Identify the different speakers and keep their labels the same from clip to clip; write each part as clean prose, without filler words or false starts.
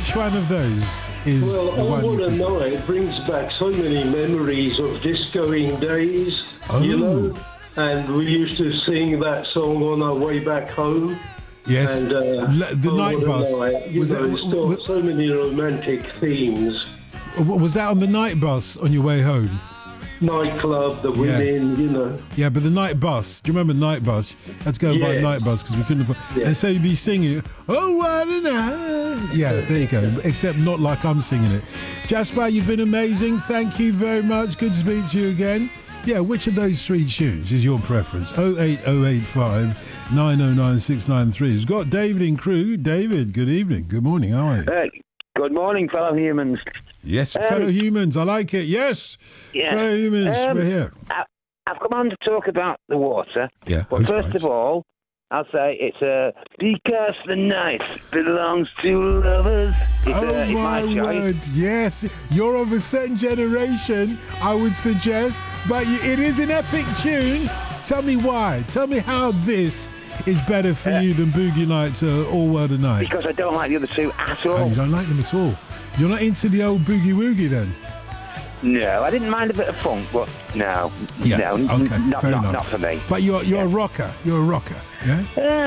Speaker 1: Which one of those is
Speaker 2: Well,
Speaker 1: the
Speaker 2: I
Speaker 1: one
Speaker 2: Want
Speaker 1: you
Speaker 2: to
Speaker 1: prefer?
Speaker 2: Know It brings back so many memories of discoing days, you know. And we used to sing that song on our way back home.
Speaker 1: Yes,
Speaker 2: And
Speaker 1: the
Speaker 2: I
Speaker 1: night
Speaker 2: Want to
Speaker 1: bus.
Speaker 2: Know It, you
Speaker 1: Was
Speaker 2: know, it's got so many romantic themes.
Speaker 1: Was that on the night bus on your way home?
Speaker 2: Nightclub, the women, you know.
Speaker 1: Yeah, but the night bus. Do you remember night bus? Let's go and buy a
Speaker 2: Yeah.
Speaker 1: night bus because we couldn't afford.
Speaker 2: Yeah.
Speaker 1: And so you'd be singing, "Oh, what a night!" Yeah, there you go. Except not like I'm singing it. Jasper, you've been amazing. Thank you very much. Good to speak to you again. Yeah, which of those three tunes is your preference? 08085 909 693. We've got David in Crewe. David, good evening. Good morning. How are you?
Speaker 3: Good morning, fellow humans.
Speaker 1: Yes, fellow humans. I like it. Yes.
Speaker 3: Yeah.
Speaker 1: Fellow humans, we're here.
Speaker 3: I've come on to talk about the water.
Speaker 1: Yeah.
Speaker 3: But first of all, I'll say it's because the night belongs to lovers. It's,
Speaker 1: Oh my
Speaker 3: choice.
Speaker 1: word! Yes, you're of a certain generation, I would suggest, but it is an epic tune. Tell me why. Tell me how this is better for you than Boogie Nights or All World of Night.
Speaker 3: Because I don't like the other two at all.
Speaker 1: Oh, you don't like them at all. You're not into the old boogie woogie then?
Speaker 3: No, I didn't mind a bit of funk, but no.
Speaker 1: Yeah.
Speaker 3: No,
Speaker 1: Okay. Fair enough.
Speaker 3: not for me.
Speaker 1: But you're a rocker. You're a rocker. Yeah.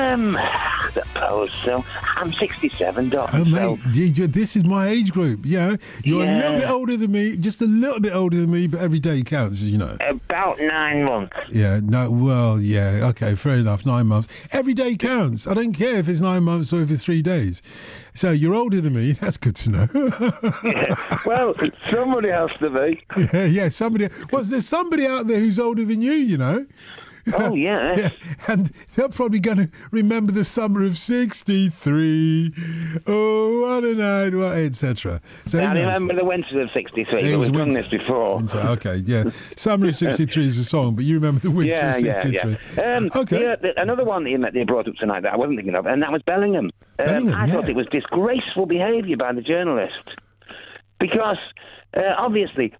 Speaker 3: I suppose so. I'm 67, Doc.
Speaker 1: Oh,
Speaker 3: so
Speaker 1: mate, this is my age group. You know, you're a little bit older than me, just a little bit older than me, but every day counts, you know.
Speaker 3: about 9 months.
Speaker 1: Yeah, no, well, yeah, okay, fair enough, 9 months. Every day counts. I don't care if it's 9 months or if it's 3 days. So you're older than me. That's good to know.
Speaker 3: Well, somebody has to be.
Speaker 1: Yeah, somebody. Well, there's somebody out there who's older than you know.
Speaker 3: Oh, yeah.
Speaker 1: Yeah, and they're probably going to remember the summer of '63. Oh, what a night, etc. So
Speaker 3: I remember the winters of 63, but we've done this before.
Speaker 1: Okay, yeah. Summer of '63 is a song, but you remember the winter of '63.
Speaker 3: Okay. Another one that you brought up tonight that I wasn't thinking of, and that was Bellingham. I thought it was disgraceful behaviour by the journalist. Because, obviously,